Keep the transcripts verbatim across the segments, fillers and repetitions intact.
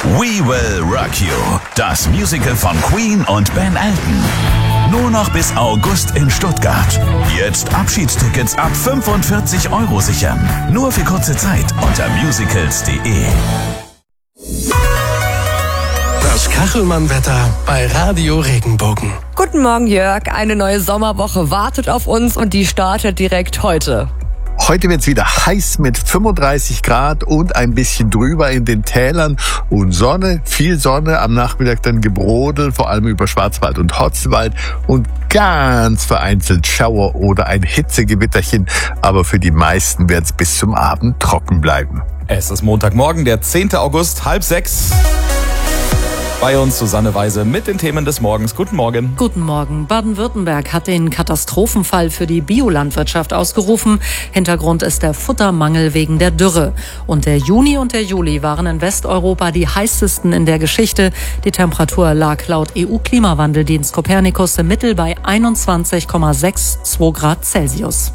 We Will Rock You, das Musical von Queen und Ben Elton. Nur noch bis August in Stuttgart. Jetzt Abschiedstickets ab fünfundvierzig Euro sichern. Nur für kurze Zeit unter musicals punkt de. Das Kachelmann-Wetter bei Radio Regenbogen. Guten Morgen, Jörg. Eine neue Sommerwoche wartet auf uns und die startet direkt heute. Heute wird's wieder heiß mit fünfunddreißig Grad und ein bisschen drüber in den Tälern und Sonne, viel Sonne, am Nachmittag dann Gebrodel, vor allem über Schwarzwald und Hotzenwald und ganz vereinzelt Schauer oder ein Hitzegewitterchen, aber für die meisten wird's bis zum Abend trocken bleiben. Es ist Montagmorgen, der zehnten August, halb sechs. Bei uns Susanne Weise mit den Themen des Morgens. Guten Morgen. Guten Morgen. Baden-Württemberg hat den Katastrophenfall für die Biolandwirtschaft ausgerufen. Hintergrund ist der Futtermangel wegen der Dürre. Und der Juni und der Juli waren in Westeuropa die heißesten in der Geschichte. Die Temperatur lag laut E U-Klimawandeldienst Copernicus im Mittel bei einundzwanzig Komma zweiundsechzig Grad Celsius.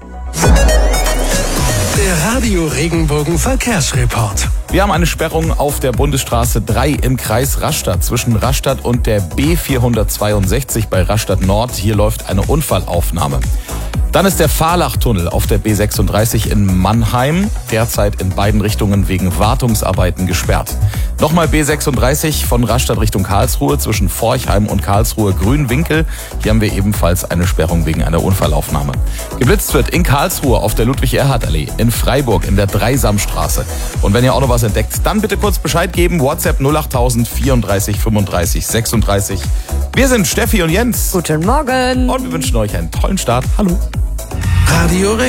Der Radio Regenbogen Verkehrsreport. Wir haben eine Sperrung auf der Bundesstraße drei im Kreis Rastatt zwischen Rastatt und der B vierhundertzweiundsechzig bei Rastatt Nord. Hier läuft eine Unfallaufnahme. Dann ist der Fahrlachtunnel auf der B sechsunddreißig in Mannheim derzeit in beiden Richtungen wegen Wartungsarbeiten gesperrt. Nochmal B sechsunddreißig von Rastatt Richtung Karlsruhe zwischen Forchheim und Karlsruhe Grünwinkel. Hier haben wir ebenfalls eine Sperrung wegen einer Unfallaufnahme. Geblitzt wird in Karlsruhe auf der Ludwig-Erhard-Allee, in Freiburg in der Dreisamstraße. Und wenn ihr auch noch was entdeckt, dann bitte kurz Bescheid geben. WhatsApp null acht null null vierunddreißig fünfunddreißig sechsunddreißig. Wir sind Steffi und Jens. Guten Morgen. Und wir wünschen euch einen tollen Start. Hallo. Radio